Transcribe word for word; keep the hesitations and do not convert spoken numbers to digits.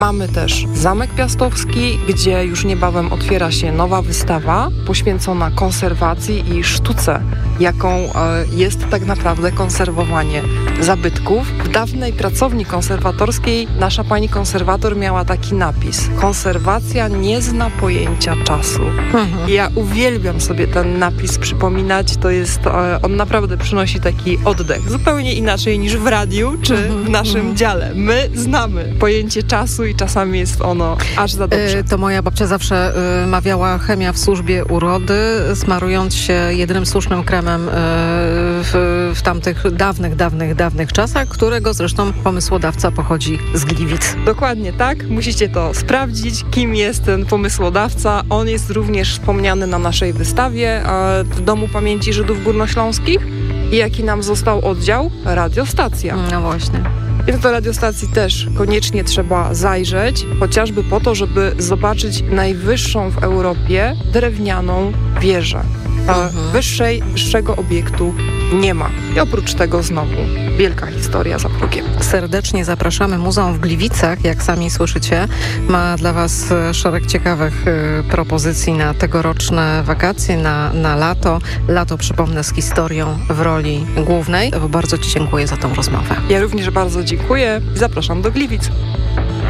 Mamy też Zamek Piastowski, gdzie już niebawem otwiera się nowa wystawa poświęcona konserwacji i sztuce, jaką jest tak naprawdę konserwowanie zabytków. W dawnej pracowni konserwatorskiej nasza pani konserwator miała taki napis: konserwacja nie zna pojęcia czasu. Mhm. Ja uwielbiam sobie ten napis przypominać, to jest, on naprawdę przynosi taki oddech, zupełnie inaczej niż w radiu czy w naszym dziale. My znamy pojęcie czasu i czasami jest ono aż za dobrze. To moja babcia zawsze y, mawiała: chemia w służbie urody, smarując się jedynym słusznym kremem y, w, w tamtych dawnych, dawnych, dawnych czasach, którego zresztą pomysłodawca pochodzi z Gliwic. Dokładnie tak. Musicie to sprawdzić, kim jest ten pomysłodawca. On jest również wspomniany na naszej wystawie w Domu Pamięci Żydów Górnośląskich. I jaki nam został oddział? Radiostacja. No właśnie. I do radiostacji też koniecznie trzeba zajrzeć, chociażby po to, żeby zobaczyć najwyższą w Europie drewnianą wieżę. Mhm. Wyższej, wyższego obiektu nie ma. I oprócz tego znowu wielka historia za progiem. Serdecznie zapraszamy. Muzeum w Gliwicach, jak sami słyszycie, ma dla Was szereg ciekawych y, propozycji na tegoroczne wakacje, na, na lato. Lato, przypomnę, z historią w roli głównej. Bardzo Ci dziękuję za tą rozmowę. Ja również bardzo dziękuję i zapraszam do Gliwic.